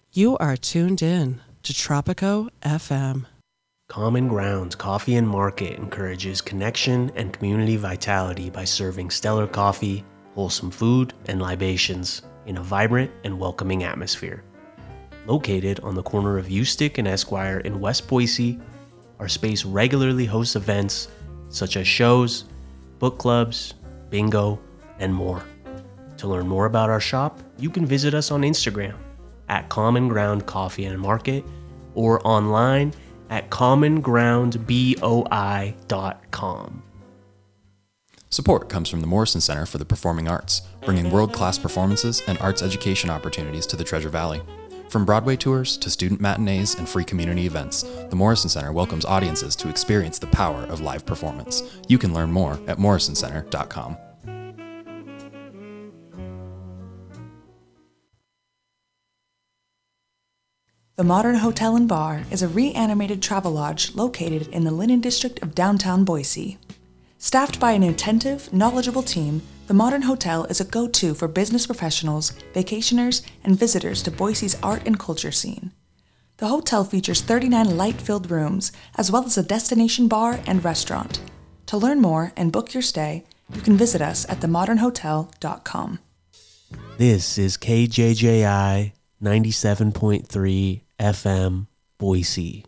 You are tuned in to Tropico FM. Common Grounds Coffee and Market encourages connection and community vitality by serving stellar coffee, wholesome food, and libations in a vibrant and welcoming atmosphere. Located on the corner of Eustick and Esquire in West Boise, our space regularly hosts events such as shows, book clubs, bingo, and more. To learn more about our shop, you can visit us on Instagram at Common Ground Coffee and Market or online at commongroundboi.com. Support comes from the Morrison Center for the Performing Arts, bringing world-class performances and arts education opportunities to the Treasure Valley. From Broadway tours to student matinees and free community events, the Morrison Center welcomes audiences to experience the power of live performance. You can learn more at morrisoncenter.com. The Modern Hotel and Bar is a reanimated travel lodge located in the Linen District of downtown Boise. Staffed by an attentive, knowledgeable team, the Modern Hotel is a go-to for business professionals, vacationers, and visitors to Boise's art and culture scene. The hotel features 39 light-filled rooms, as well as a destination bar and restaurant. To learn more and book your stay, you can visit us at themodernhotel.com. This is KJJI 97.3 FM, Boise.